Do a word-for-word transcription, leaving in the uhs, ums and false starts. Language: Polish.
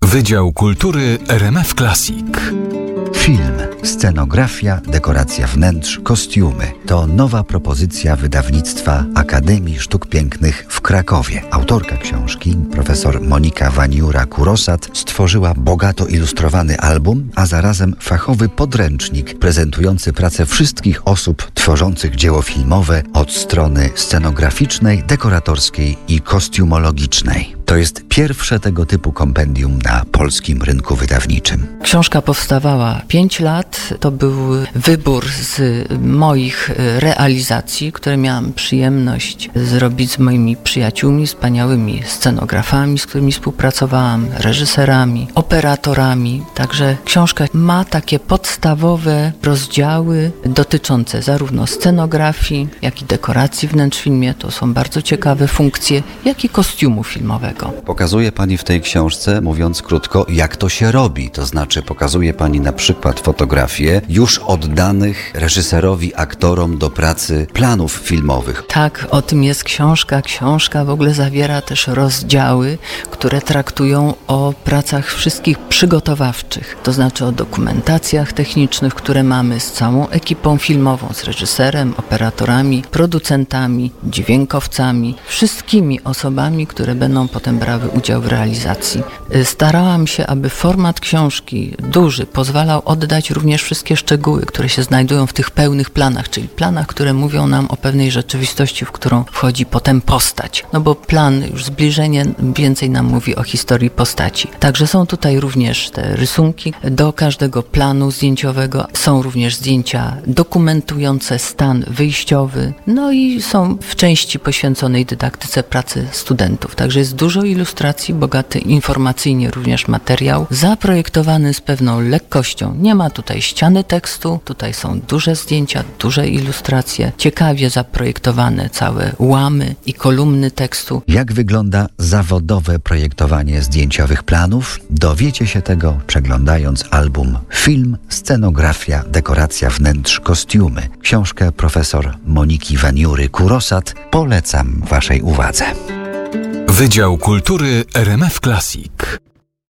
Wydział Kultury R M F Classic. Film, scenografia, dekoracja wnętrz, kostiumy to nowa propozycja wydawnictwa Akademii Sztuk Pięknych w Krakowie. Autorka książki, profesor Monika Waniura-Kurosat, stworzyła bogato ilustrowany album, a zarazem fachowy podręcznik prezentujący pracę wszystkich osób tworzących dzieło filmowe od strony scenograficznej, dekoratorskiej i kostiumologicznej. To jest pierwsze tego typu kompendium na polskim rynku wydawniczym. Książka powstawała pięć lat. To był wybór z moich realizacji, które miałam przyjemność zrobić z moimi przyjaciółmi, wspaniałymi scenografami, z którymi współpracowałam, reżyserami, operatorami. Także książka ma takie podstawowe rozdziały dotyczące zarówno scenografii, jak i dekoracji wnętrz w filmie. To są bardzo ciekawe funkcje, jak i kostiumu filmowego. Pokazuje Pani w tej książce, mówiąc krótko, jak to się robi. To znaczy pokazuje Pani na przykład fotografie już oddanych reżyserowi, aktorom do pracy planów filmowych. Tak, o tym jest książka. Książka w ogóle zawiera też rozdziały, które traktują o pracach wszystkich przygotowawczych. To znaczy o dokumentacjach technicznych, które mamy z całą ekipą filmową, z reżyserem, operatorami, producentami, dźwiękowcami, wszystkimi osobami, które będą potem brały udział w realizacji. Starałam się, aby format książki duży pozwalał oddać również wszystkie szczegóły, które się znajdują w tych pełnych planach, czyli planach, które mówią nam o pewnej rzeczywistości, w którą wchodzi potem postać. No bo plan, już zbliżenie więcej nam mówi o historii postaci. Także są tutaj również te rysunki do każdego planu zdjęciowego. Są również zdjęcia dokumentujące stan wyjściowy. No i są w części poświęconej dydaktyce pracy studentów. Także jest dużo ilustracji, bogaty informacyjnie również materiał, zaprojektowany z pewną lekkością. Nie ma tutaj ściany tekstu, tutaj są duże zdjęcia, duże ilustracje, ciekawie zaprojektowane całe łamy i kolumny tekstu. Jak wygląda zawodowe projektowanie zdjęciowych planów? Dowiecie się tego, przeglądając album Film, scenografia, dekoracja wnętrz, kostiumy. Książkę profesor Moniki Waniury-Kurosat polecam Waszej uwadze. Wydział Kultury R M F Classic.